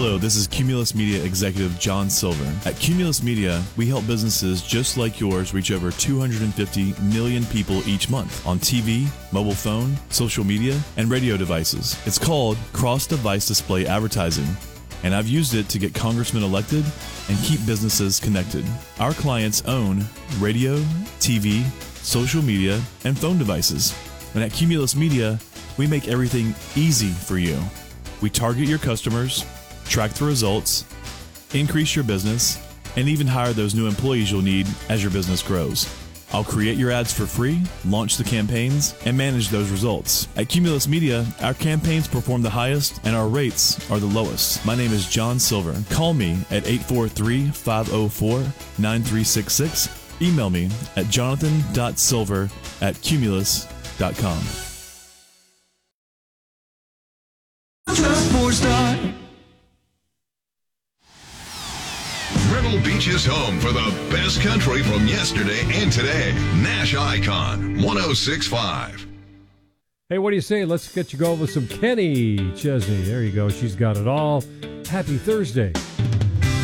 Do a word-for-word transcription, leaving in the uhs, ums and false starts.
Hello, this is Cumulus Media Executive John Silver. At Cumulus Media, we help businesses just like yours reach over two hundred fifty million people each month on T V, mobile phone, social media, and radio devices. It's called cross-device display advertising, and I've used it to get congressmen elected and keep businesses connected. Our clients own radio, T V, social media, and phone devices. And at Cumulus Media, we make everything easy for you. We target your customers, track the results, increase your business, and even hire those new employees you'll need as your business grows. I'll create your ads for free, launch the campaigns, and manage those results. At Cumulus Media, our campaigns perform the highest and our rates are the lowest. My name is John Silver. Call me at eight four three, five oh four, nine three six six. Email me at jonathan dot silver at cumulus dot com. Myrtle Beach is home for the best country from yesterday and today. Nash Icon one oh six point five. Hey, what do you say? Let's get you going with some Kenny Chesney. There you go. She's got it all. Happy Thursday.